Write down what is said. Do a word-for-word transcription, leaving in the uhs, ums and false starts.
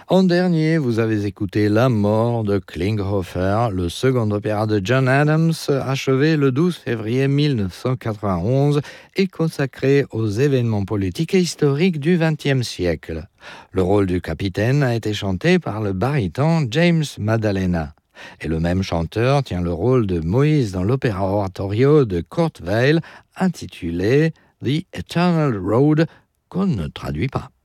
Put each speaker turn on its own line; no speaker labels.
En dernier, vous avez écouté La mort de Klinghoffer, le second opéra de John Adams, achevé le douze février mille neuf cent quatre-vingt-onze et consacré aux événements politiques et historiques du vingtième siècle. Le rôle du capitaine a été chanté par le baryton James Maddalena. Et le même chanteur tient le rôle de Moïse dans l'opéra oratorio de Kurt Weill intitulé The Eternal Road, qu'on ne traduit pas.